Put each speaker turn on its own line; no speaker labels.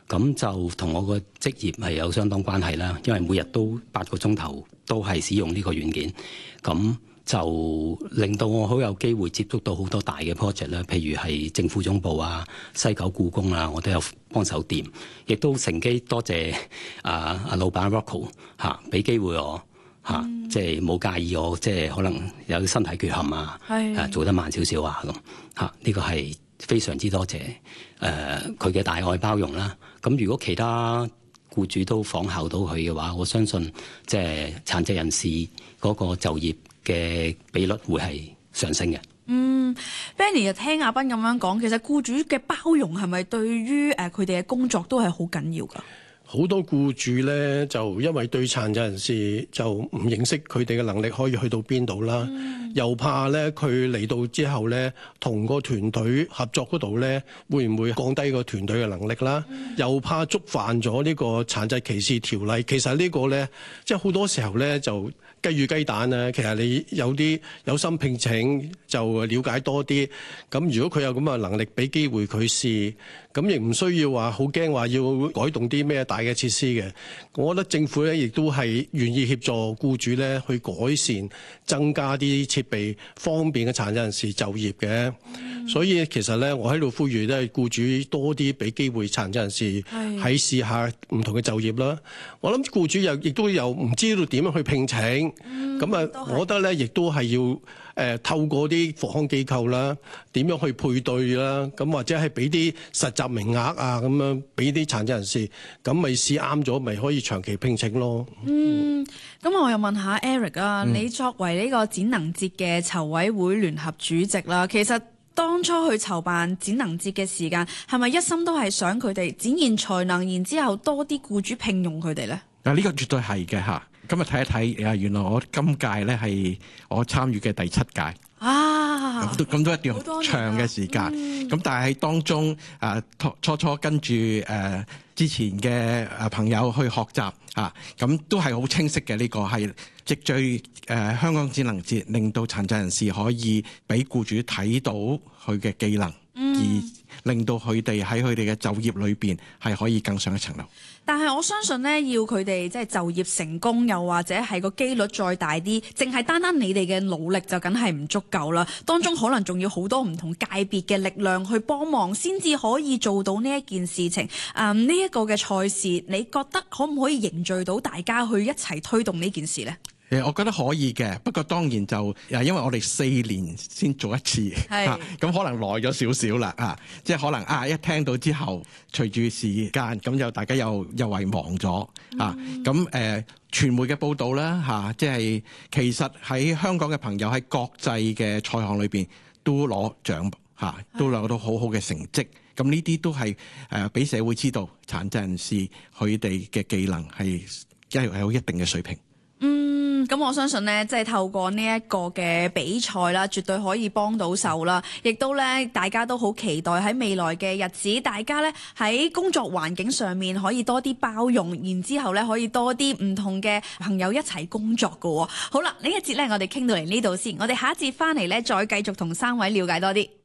咁就同我個職業係有相當關係啦，因為每日都8個鐘頭都係使用呢個軟件，咁就令到我好有機會接觸到好多大嘅 project 啦，譬如係政府總部啊、西九故宮啊，我都有幫手掂，亦都乘機多謝阿老闆 Rocco 嚇，俾機會我嚇，即係冇介意我即係可能有身體缺陷啊，做得慢少少啊咁嚇，呢個係非常之多謝佢嘅大愛包容啦。咁如果其他僱主都仿效到佢嘅話，我相信即係殘疾人士嗰個就業嘅比率會係上升嘅。
Benny 就聽阿斌咁樣講，其實僱主嘅包容係咪對於佢哋嘅工作都係好緊要㗎？
好多僱主咧就因為對殘疾人士就唔認識佢哋嘅能力可以去到邊度啦，又怕咧佢嚟到之後咧同個團隊合作嗰度咧會唔會降低個團隊嘅能力啦，又怕觸犯咗呢個殘疾歧視條例。其實呢個咧即係好多時候咧就雞與雞蛋啊，其實你有啲有心聘請就了解多啲，咁如果佢有咁嘅能力，俾機會佢試，咁亦唔需要話好驚話要改動啲咩大嘅設施嘅。我覺得政府咧亦都係願意協助僱主咧去改善、增加啲設備，方便嘅殘疾人士就業嘅。所以其實咧，我喺度呼籲咧，僱主多啲俾機會殘疾人士喺試下唔同嘅就業啦。我諗僱主亦都有唔知道點樣去聘請，咁我覺得咧亦都係要透過啲復康機構啦，點樣去配對啦，咁或者係俾啲實習名額啊，咁樣俾啲殘疾人士，咁咪試啱咗，咪可以長期聘請咯。
咁我又問下 Eric 啊，你作為呢個展能節嘅籌委會聯合主席啦，其實當初去籌辦展能節嘅時間，係咪一心都係想佢哋展現才能，然之後多啲僱主聘用佢哋呢？
呢個絕對係嘅嚇。今日睇一睇，原來我今屆呢係我參與嘅第7屆。咁都一段長嘅時間。咁但係喺當中初跟住之前嘅朋友去學習咁都係好清晰嘅。呢個係藉住香港展能節，令到殘疾人士可以俾僱主睇到佢嘅技能，而令到佢哋喺佢哋嘅就業裏邊係可以更上一層樓。
但係我相信呢，要佢哋即係就業成功，又或者係個機率再大啲，淨係單單你哋嘅努力就梗係唔足夠啦。當中可能仲要好多唔同界別嘅力量去幫忙，先至可以做到呢一件事情。呢一個嘅賽事，你覺得可唔可以凝聚到大家去一齊推動呢件事呢？
我覺得可以嘅，不過當然就因為我哋4年先做一次，咁可能耐咗少少啦，即係可能一聽到之後，隨住時間咁就大家又遺忘咗咁傳媒嘅報導啦，即係其實喺香港嘅朋友喺國際嘅賽項裏邊都攞獎都攞到好好嘅成績，咁呢啲都係俾社會知道殘疾人士佢哋嘅技能係有一定嘅水平。
咁我相信呢，即係透過呢一個嘅比賽啦，絕對可以幫到手啦。亦都咧，大家都好期待喺未來嘅日子，大家咧喺工作環境上面可以多啲包容，然之後咧可以多啲唔同嘅朋友一齊工作㗎喎。好啦，呢一節咧我哋傾到嚟呢度先，我哋下一節翻嚟咧再繼續同3位了解多啲。